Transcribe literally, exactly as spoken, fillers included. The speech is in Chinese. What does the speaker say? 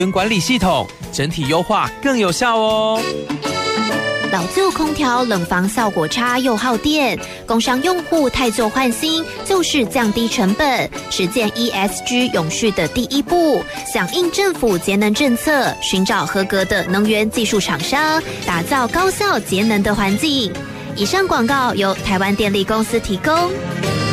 源管理系统，整体优化更有效哦。 老旧空调冷房效果差又耗电，工商用户汰旧换新就是降低成本、实践 E S G 永续的第一步。响应政府节能政策，寻找合格的能源技术厂商，打造高效节能的环境。以上广告由台湾电力公司提供。